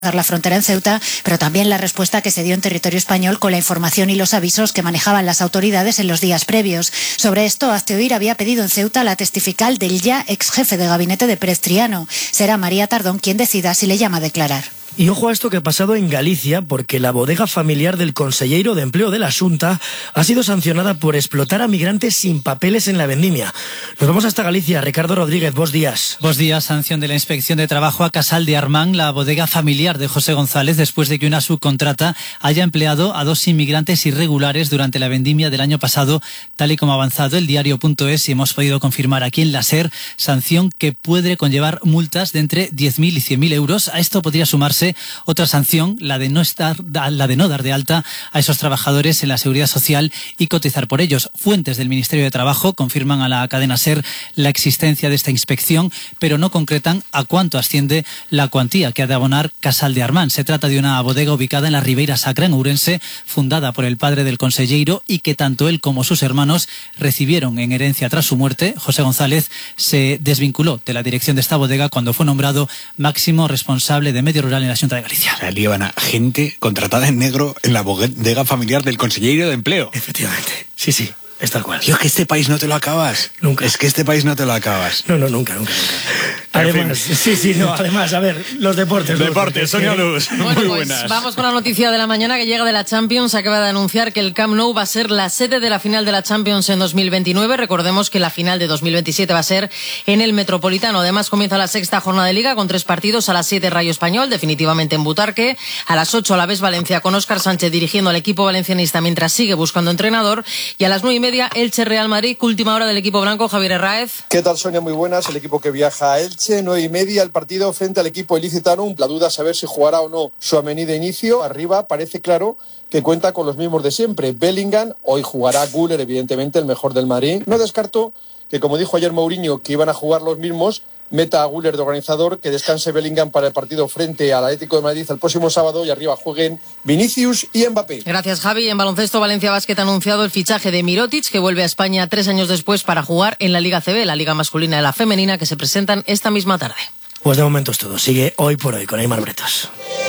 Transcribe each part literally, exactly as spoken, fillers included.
la frontera en Ceuta, pero también la respuesta que se dio en territorio español con la información y los avisos que manejaban las autoridades en los días previos. Sobre esto, Hazte Oír había pedido en Ceuta la testifical del ya ex jefe de gabinete de Pérez Triano. Será María Tardón quien decida si le llama a declarar. Y ojo a esto que ha pasado en Galicia, porque la bodega familiar del conselleiro de Empleo de la Xunta ha sido sancionada por explotar a migrantes sin papeles en la vendimia. Nos vamos hasta Galicia. Ricardo Rodríguez, buenos días. Buenos días. Sanción de la Inspección de Trabajo a Casal de Armán, la bodega familiar de José González, después de que una subcontrata haya empleado a dos inmigrantes irregulares durante la vendimia del año pasado, tal y como ha avanzado el diario punto es y hemos podido confirmar aquí en la SER, sanción que puede conllevar multas de entre diez mil y cien mil euros. A esto podría sumarse otra sanción, la de no estar, la de no dar de alta a esos trabajadores en la Seguridad Social y cotizar por ellos. Fuentes del Ministerio de Trabajo confirman a la cadena SER la existencia de esta inspección, pero no concretan a cuánto asciende la cuantía que ha de abonar Casal de Armán. Se trata de una bodega ubicada en la Ribeira Sacra, en Ourense, fundada por el padre del conselleiro y que tanto él como sus hermanos recibieron en herencia tras su muerte. José González se desvinculó de la dirección de esta bodega cuando fue nombrado máximo responsable de medio rural en la Xunta de Galicia. O sea, llevan a gente contratada en negro en la bodega familiar del conselleiro de Empleo. Efectivamente, sí, sí, es tal cual. Tío, que este país no te lo acabas. Nunca. Es que este país no te lo acabas. No, no, nunca, nunca, nunca. Además, sí, sí, no, además, a ver, los deportes. Deportes, Sonia Luz, bueno, muy pues buenas. Vamos con la noticia de la mañana que llega de la Champions. Acaba de anunciar que el Camp Nou va a ser la sede de la final de la Champions en dos mil veintinueve. Recordemos que la final de dos mil veintisiete va a ser en el Metropolitano. Además, comienza la sexta jornada de Liga con tres partidos. A las siete, Rayo Español, definitivamente en Butarque. A las ocho, Alavés Valencia, con Óscar Sánchez dirigiendo al equipo valencianista mientras sigue buscando entrenador. Y a las nueve y media, Elche Real Madrid, última hora del equipo blanco. Javier Herráez. ¿Qué tal, Sonia? Muy buenas. El equipo que viaja a Elche, nueve y media, el partido frente al equipo ilicitano. La duda es saber si jugará o no Tchouaméni de inicio. Arriba parece claro que cuenta con los mismos de siempre. Bellingham, hoy jugará Güler, evidentemente, el mejor del Madrid. No descarto que, como dijo ayer Mourinho, que iban a jugar los mismos, meta a Güler de organizador, que descanse Bellingham para el partido frente al Atlético de Madrid el próximo sábado y arriba jueguen Vinicius y Mbappé. Gracias, Javi. En baloncesto, Valencia Basket ha anunciado el fichaje de Mirotic, que vuelve a España tres años después para jugar en la Liga C B, la Liga Masculina y la Femenina, que se presentan esta misma tarde. Pues de momento es todo. Sigue Hoy por Hoy con Aimar Bretos.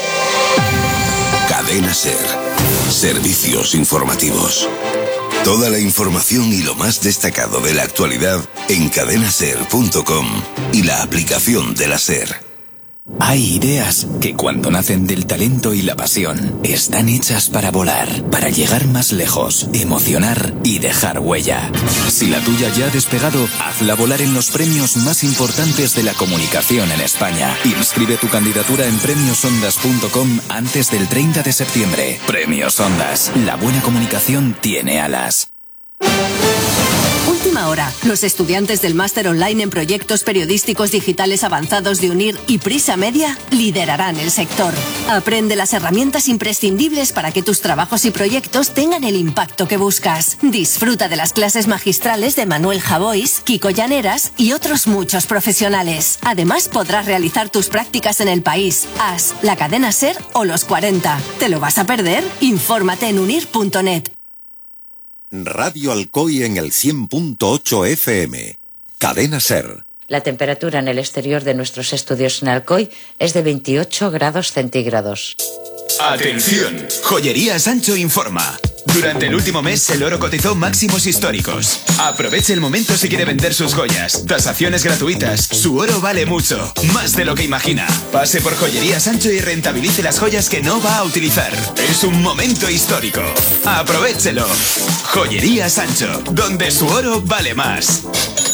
Cadena SER. Servicios informativos. Toda la información y lo más destacado de la actualidad en cadena ser punto com y la aplicación de la SER. Hay ideas que cuando nacen del talento y la pasión están hechas para volar, para llegar más lejos, emocionar y dejar huella. Si la tuya ya ha despegado, hazla volar en los premios más importantes de la comunicación en España. Inscribe tu candidatura en premios ondas punto com antes del treinta de septiembre. Premios Ondas. La buena comunicación tiene alas. Última hora. Los estudiantes del máster online en proyectos periodísticos digitales avanzados de UNIR y Prisa Media liderarán el sector. Aprende las herramientas imprescindibles para que tus trabajos y proyectos tengan el impacto que buscas. Disfruta de las clases magistrales de Manuel Javois, Kiko Llaneras y otros muchos profesionales. Además, podrás realizar tus prácticas en el país, A S, la cadena SER o los cuarenta. ¿Te lo vas a perder? Infórmate en unir punto net. Radio Alcoy en el cien punto ocho F M. Cadena SER. La temperatura en el exterior de nuestros estudios en Alcoy es de veintiocho grados centígrados. Atención, Joyería Sancho informa. Durante el último mes el oro cotizó máximos históricos. Aproveche el momento si quiere vender sus joyas. Tasaciones gratuitas. Su oro vale mucho, más de lo que imagina. Pase por Joyería Sancho y rentabilice las joyas que no va a utilizar. Es un momento histórico. Aprovéchelo. Joyería Sancho, donde su oro vale más.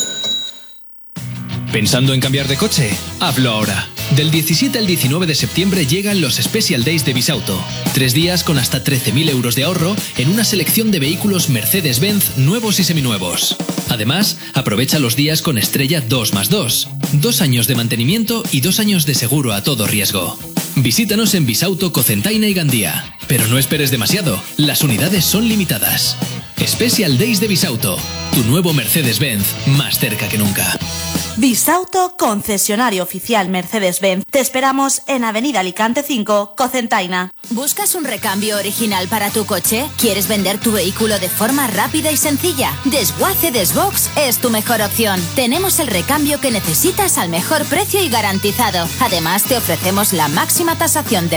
¿Pensando en cambiar de coche? Hazlo ahora. Del diecisiete al diecinueve de septiembre llegan los Special Days de Bisauto. Tres días con hasta trece mil euros de ahorro en una selección de vehículos Mercedes-Benz nuevos y seminuevos. Además, aprovecha los días con estrella dos más dos. Dos años de mantenimiento y dos años de seguro a todo riesgo. Visítanos en Bisauto, Cocentaina y Gandía. Pero no esperes demasiado, las unidades son limitadas. Special Days de Bisauto, tu nuevo Mercedes-Benz más cerca que nunca. Bisauto, concesionario oficial Mercedes-Benz. Te esperamos en Avenida Alicante cinco, Cocentaina. ¿Buscas un recambio original para tu coche? ¿Quieres vender tu vehículo de forma rápida y sencilla? Desguace Desbox es tu mejor opción. Tenemos el recambio que necesitas al mejor precio y garantizado. Además, te ofrecemos la máxima tasación de